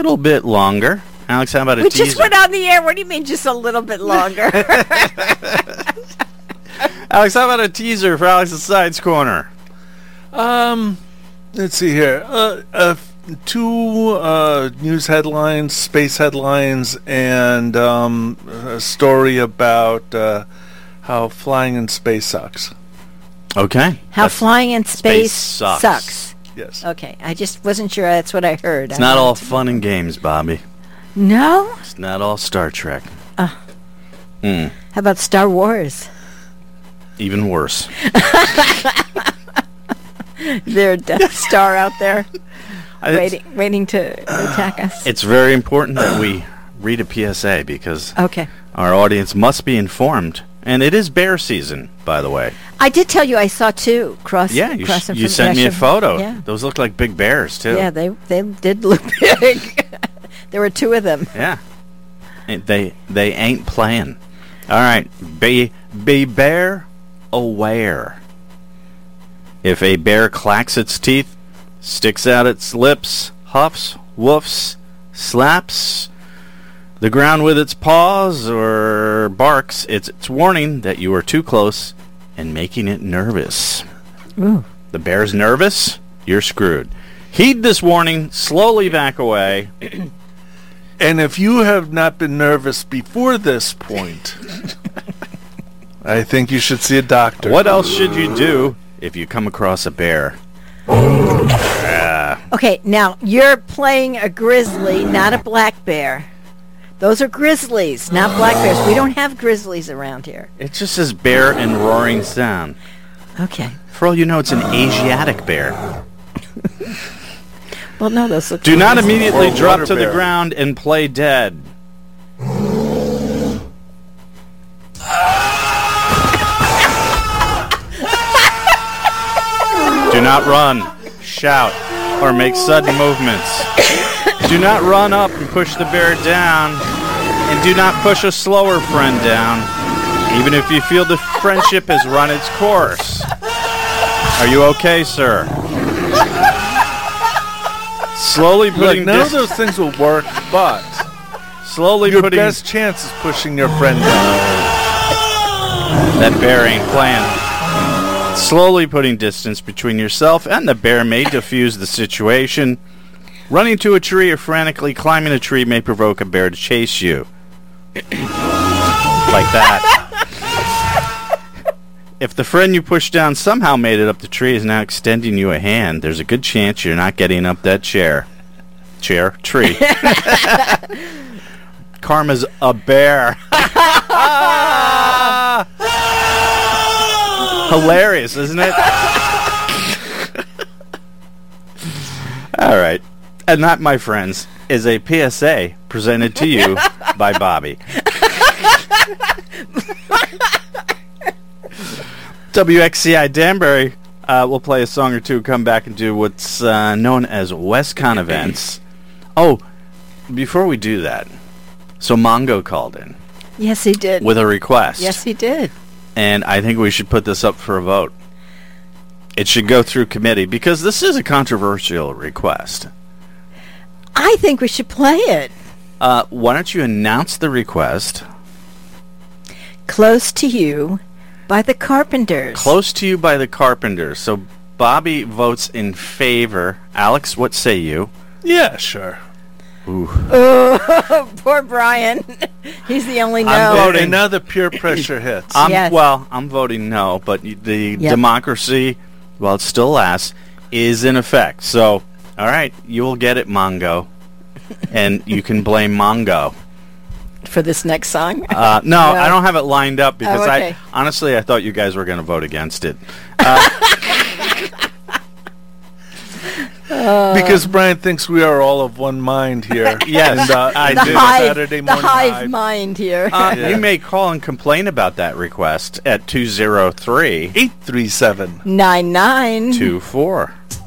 little bit longer. Alex, how about a We teaser? just went on the air. What do you mean just a little bit longer? Alex, how about a teaser for Alex's Science Corner? Let's see here. Two news headlines, space headlines, and a story about how flying in space sucks. Okay. How flying in space sucks. Yes. Okay, I just wasn't sure that's what I heard. It's not all fun and games, Bobby. No? It's not all Star Trek. How about Star Wars? Even worse. Their Death Star out there waiting to attack us. It's very important that we read a PSA because Okay. our audience must be informed. And it is bear season, by the way. I did tell you I saw two crossing You sent me a photo. Yeah. Those look like big bears, too. Yeah, they did look big. There were two of them. Yeah. And they ain't playing. All right. Be bear aware. If a bear clacks its teeth, sticks out its lips, huffs, woofs, slaps the ground with its paws, or barks, it's warning that you are too close and making it nervous. Ooh. The bear's nervous, you're screwed. Heed this warning, slowly back away. And if you have not been nervous before this point, I think you should see a doctor. What else should you do if you come across a bear? Okay, now you're playing a grizzly, not a black bear. Those are grizzlies, not black bears. We don't have grizzlies around here. It just says bear and roaring sound. Okay. For all you know, it's an Asiatic bear. Well, no, those look. Do not immediately Or drop water to the bear. ground and play dead. Do not run, shout, or make sudden movements. Do not run up and push the bear down, and do not push a slower friend down, even if you feel the friendship has run its course. Are you okay, sir? Slowly Look, putting none of those things will work, but your putting best chance is pushing your friend down. that bear ain't playing. Slowly putting distance between yourself and the bear may diffuse the situation. Running to a tree or frantically climbing a tree may provoke a bear to chase you. Like that. If the friend you pushed down somehow made it up the tree is now extending you a hand, there's a good chance you're not getting up that tree. Karma's a bear. Hilarious, isn't it? All right. And that, my friends, is a PSA presented to you by Bobby. WXCI Danbury will play a song or two, come back and do what's known as WestCon events. Oh, before we do that, so Mongo called in Yes, he did. with a request. Yes, he did. And I think we should put this up for a vote. It should go through committee because this is a controversial request. I think we should play it. Why don't you announce the request? Close to You by the Carpenters. Close to You by the Carpenters. So Bobby votes in favor. Alex, what say you? Yeah, sure. Ooh. Oh, poor Brian. He's the only no. I'm voting. And now the peer pressure hits. Yes. Well, I'm voting no, but the democracy, while it still lasts, is in effect. So, all right, you will get it, Mongo. And you can blame Mongo. For this next song? No, I don't have it lined up because okay. I thought you guys were going to vote against it. Because Brian thinks we are all of one mind here. Yes, and, I the do. Saturday the morning hive mind here. Yeah. You may call and complain about that request at 203 837 99. 24.